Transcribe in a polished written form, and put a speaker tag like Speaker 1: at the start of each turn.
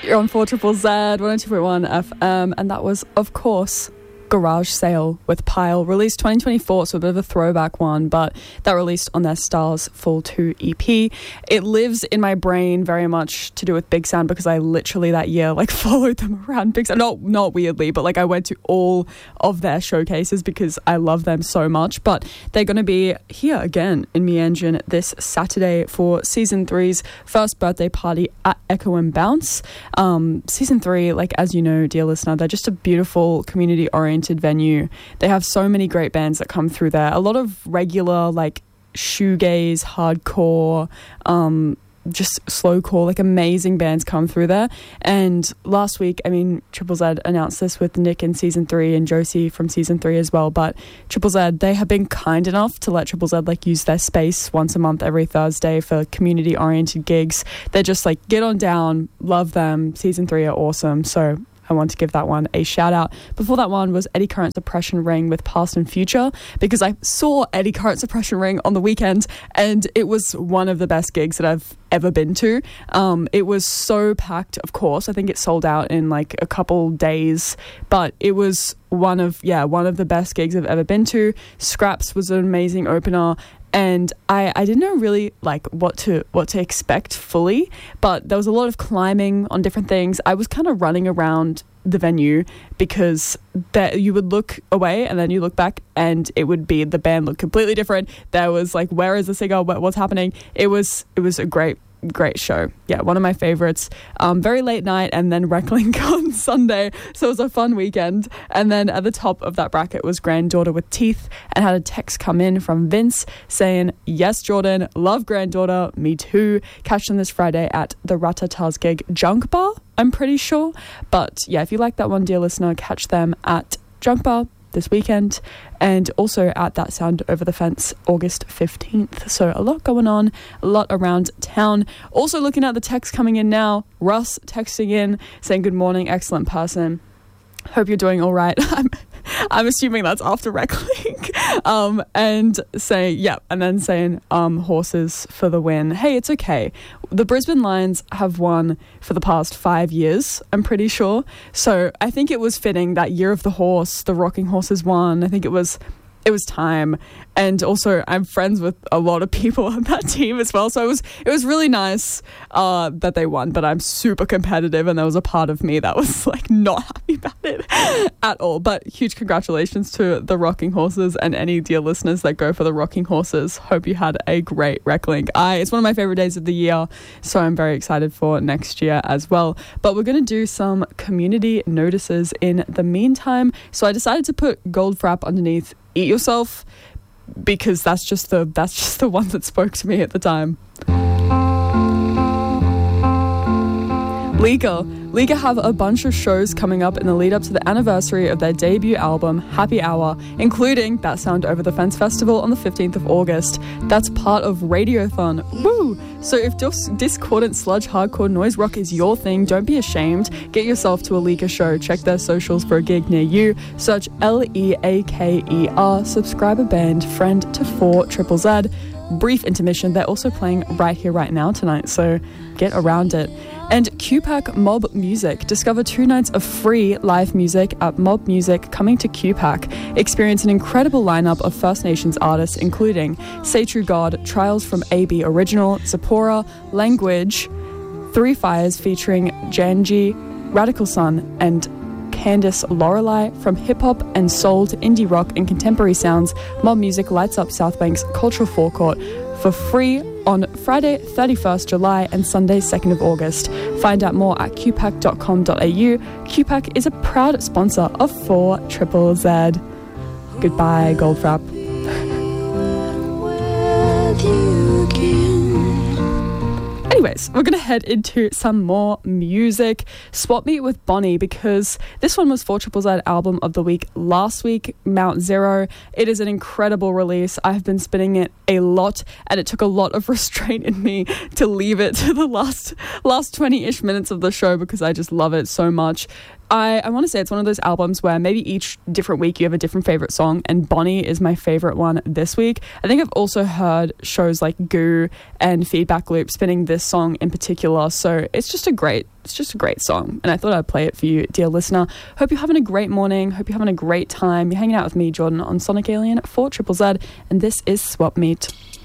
Speaker 1: You're on 4 Triple Z, 102.1 FM, and that was, of course, Garage Sale with Pile, released 2024, so a bit of a throwback one, but that released on their Stars Fall 2 EP. It lives in my brain very much to do with Big Sound, because I literally that year followed them around Big Sound, not weirdly, but I went to all of their showcases because I love them so much. But they're going to be here again in Me Engine this Saturday for Season 3's first birthday party at Echo and Bounce. Season 3, as you know, dear listener, they're just a beautiful community-oriented venue. They have so many great bands that come through there. A lot of regular shoegaze, hardcore, just slowcore, amazing bands come through there. And last week, Triple Z announced this with Nick in Season 3 and Josie from Season 3 as well, but Triple Z, they have been kind enough to let Triple Z use their space once a month every Thursday for community oriented gigs. They're just get on down, love them. Season 3 are awesome, so I want to give that one a shout out. Before that one was Eddie Current Suppression Ring with Past and Future, because I saw Eddie Current Suppression Ring on the weekend and it was one of the best gigs that I've ever been to. It was so packed, of course. I think it sold out in a couple days, but it was one of the best gigs I've ever been to. Scraps was an amazing opener. And I didn't know really what to expect fully, but there was a lot of climbing on different things. I was kind of running around the venue because you would look away and then you look back and it would be the band looked completely different. There was where is the singer? What's happening? It was a great show. Yeah, one of my favorites. Very late night and then Recklink on Sunday. So it was a fun weekend. And then at the top of that bracket was Granddaughter with Teeth, and had a text come in from Vince saying, "Yes, Jordan, love Granddaughter, me too. Catch them this Friday at the Ratatas gig Junk Bar, I'm pretty sure." But yeah, if you like that one, dear listener, catch them at Junk Bar this weekend, and also at That Sound Over the Fence August 15th. So a lot going on, a lot around town. Also looking at the text coming in now, Russ texting in saying good morning, excellent person, hope you're doing all right. I'm assuming that's after Recklink. And saying and then saying horses for the win. Hey, it's okay. The Brisbane Lions have won for the past 5 years, I'm pretty sure. So I think it was fitting that year of the horse, the Rocking Horses won. I think it was time. And also I'm friends with a lot of people on that team as well, so it was really nice that they won. But I'm super competitive and there was a part of me that was not happy about it at all. But huge congratulations to the Rocking Horses and any dear listeners that go for the Rocking Horses. Hope you had a great Recklink. It's one of my favorite days of the year, so I'm very excited for next year as well. But we're going to do some community notices in the meantime, so I decided to put Goldfrapp underneath Eat Yourself, because that's just the one that spoke to me at the time. Liga have a bunch of shows coming up in the lead up to the anniversary of their debut album, Happy Hour, including That Sound Over the Fence Festival on the 15th of August. That's part of Radiothon. Woo! So if discordant sludge hardcore noise rock is your thing, don't be ashamed. Get yourself to a Liga show. Check their socials for a gig near you. Search LEAKER, subscribe a band, friend to 4 Triple Z. Brief intermission, they're also playing right here, right now tonight, so get around it. And QPAC Mob Music. Discover 2 nights of free live music at Mob Music coming to QPAC. Experience an incredible lineup of First Nations artists, including Say True God, Trials from AB Original, Zipporah, Language, 3 Fires featuring Janji, Radical Sun, and Candice Lorelei. From hip-hop and soul to indie rock and contemporary sounds, Mob Music lights up Southbank's cultural forecourt for free on Friday 31st July and Sunday 2nd of August. Find out more at qpac.com.au. QPAC is a proud sponsor of 4 Triple Z. Goodbye, Goldfrapp. Anyways, we're going to head into some more music. Swap Meet with Bonnie, because this one was 4 Triple Z album of the week last week, Mount Zero. It is an incredible release. I've been spinning it a lot, and it took a lot of restraint in me to leave it to the last 20-ish minutes of the show, because I just love it so much. I want to say it's one of those albums where maybe each different week you have a different favourite song, and Bonnie is my favourite one this week. I think I've also heard shows like Goo and Feedback Loop spinning this song in particular, so it's just a great song, and I thought I'd play it for you, dear listener. Hope you're having a great morning, hope you're having a great time. You're hanging out with me, Jordan, on Sonic Alien 4ZZZ, and this is Swap Meet.